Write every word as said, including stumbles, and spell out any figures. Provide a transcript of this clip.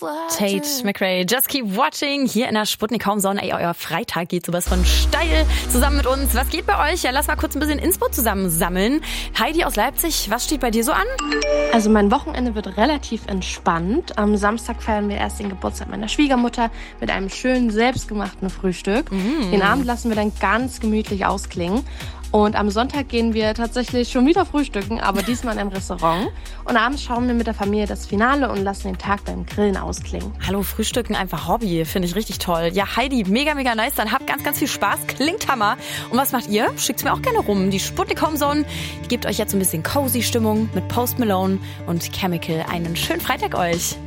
Tate McRae, Just Keep Watching, hier in der Sputnik Homezone. Ey, euer Freitag geht sowas von steil zusammen mit uns. Was geht bei euch? Ja, lass mal kurz ein bisschen Inspo zusammensammeln. Heidi aus Leipzig, was steht bei dir so an? Also mein Wochenende wird relativ entspannt. Am Samstag feiern wir erst den Geburtstag meiner Schwiegermutter mit einem schönen, selbstgemachten Frühstück. Mm. Den Abend lassen wir dann ganz gemütlich ausklingen. Und am Sonntag gehen wir tatsächlich schon wieder frühstücken, aber diesmal in einem Restaurant. Und abends schauen wir mit der Familie das Finale und lassen den Tag beim Grillen ausklingen. Hallo, Frühstücken einfach Hobby, finde ich richtig toll. Ja, Heidi, mega, mega nice. Dann habt ganz, ganz viel Spaß. Klingt Hammer. Und was macht ihr? Schickt's mir auch gerne rum. Die Sputnik Homezone, die gibt euch jetzt so ein bisschen cozy Stimmung mit Post Malone und Chemical. Einen schönen Freitag euch.